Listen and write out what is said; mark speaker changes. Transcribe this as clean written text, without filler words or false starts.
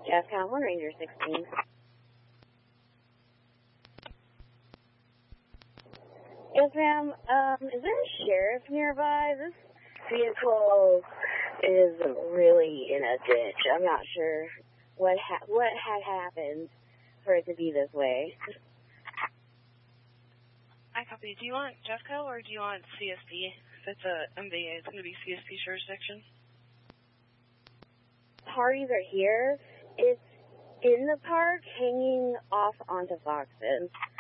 Speaker 1: Jeffcom 1 Ranger 16. Yes, ma'am. Is there a sheriff nearby? This vehicle is really in a ditch. I'm not sure what had happened for it to be this way.
Speaker 2: I copy. Do you want Jeffco or do you want CSP? If it's a MVA, it's going to be CSP jurisdiction.
Speaker 1: Parties are here. It's in the park, hanging off onto Foxton.